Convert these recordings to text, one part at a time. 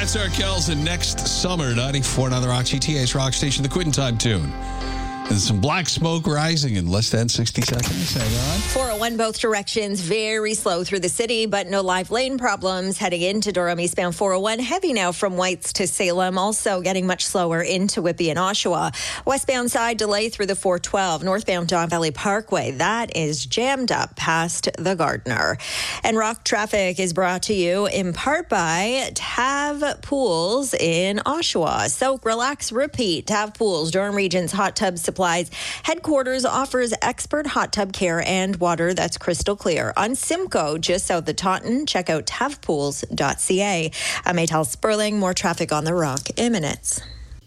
That's our Kells and next summer, 94 on the Rock, GTA's Rock Station, the Quitting Time tune. And some black smoke rising in less than 60 seconds. Hang on. 401 both directions, very slow through the city, but no live lane problems. Heading into Durham, eastbound 401, heavy now from Whites to Salem, also getting much slower into Whitby and Oshawa. Westbound side delay through the 412, northbound Don Valley Parkway. That is jammed up past the Gardner. And Rock Traffic is brought to you in part by Tav Pools in Oshawa. Soak, relax, repeat. Tav Pools, Durham Region's hot tub supplies headquarters, offers expert hot tub care and water that's crystal clear. On Simcoe, just south of Taunton, check out tavpools.ca. I'm Maytal Sperling. More traffic on the Rock in minutes.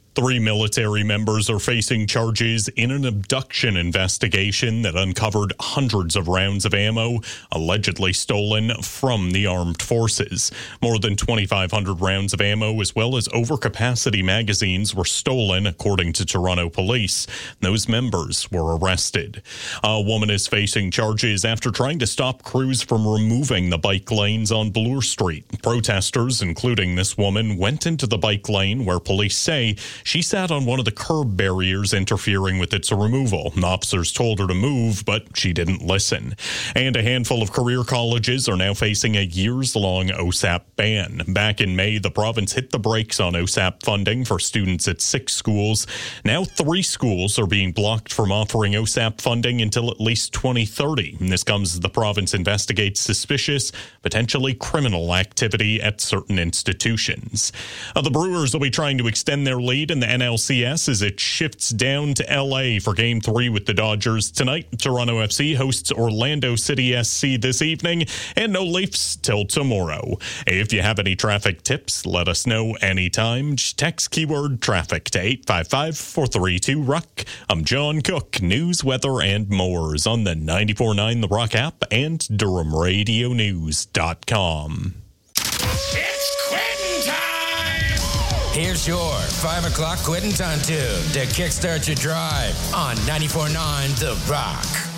3 military members are facing charges in an abduction investigation that uncovered hundreds of rounds of ammo allegedly stolen from the armed forces. More than 2,500 rounds of ammo as well as overcapacity magazines were stolen, according to Toronto police. Those members were arrested. A woman is facing charges after trying to stop crews from removing the bike lanes on Bloor Street. Protesters, including this woman, went into the bike lane where police say she sat on one of the curb barriers, interfering with its removal. Officers told her to move, but she didn't listen. And a handful of career colleges are now facing a years-long OSAP ban. Back in May, the province hit the brakes on OSAP funding for students at 6 schools. Now 3 schools are being blocked from offering OSAP funding until at least 2030. And this comes as the province investigates suspicious, potentially criminal activity at certain institutions. The Brewers will be trying to extend their lead in the NLCS as it shifts down to LA for Game 3 with the Dodgers tonight. Toronto FC hosts Orlando City SC this evening, and no Leafs till tomorrow. If you have any traffic tips, let us know anytime. Text keyword traffic to 855-432-ROCK. I'm John Cook. News, weather, and more is on the 94.9 The Rock app and DurhamRadioNews.com. It's quitting time! Here's your 5 o'clock quitting time tune to kickstart your drive on 94.9 The Rock.